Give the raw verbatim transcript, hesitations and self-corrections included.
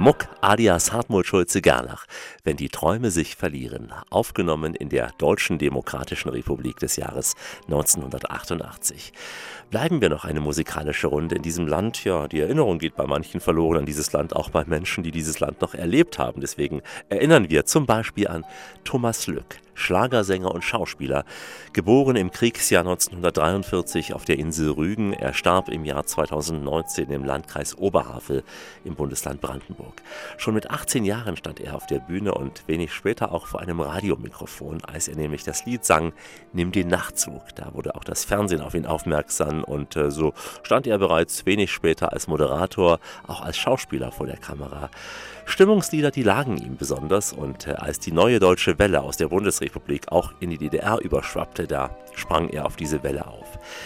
Muck alias Hartmut Schulze-Gerlach, wenn die Träume sich verlieren, aufgenommen in der Deutschen Demokratischen Republik des Jahres neunzehnhundertachtundachtzig. Bleiben wir noch eine musikalische Runde in diesem Land. Ja, die Erinnerung geht bei manchen verloren an dieses Land, auch bei Menschen, die dieses Land noch erlebt haben. Deswegen erinnern wir zum Beispiel an Thomas Lück, Schlagersänger und Schauspieler, geboren im Kriegsjahr neunzehnhundertdreiundvierzig auf der Insel Rügen. Er starb im Jahr zweitausendneunzehn im Landkreis Oberhavel im Bundesland Brandenburg. Schon mit achtzehn Jahren stand er auf der Bühne und wenig später auch vor einem Radiomikrofon, als er nämlich das Lied sang Nimm den Nachtzug. Da wurde auch das Fernsehen auf ihn aufmerksam und äh, so stand er bereits wenig später als Moderator, auch als Schauspieler vor der Kamera. Stimmungslieder, die lagen ihm besonders und äh, als die neue deutsche Welle aus der Bundesrepublik auch in die D D R überschwappte, da sprang er auf diese Welle auf.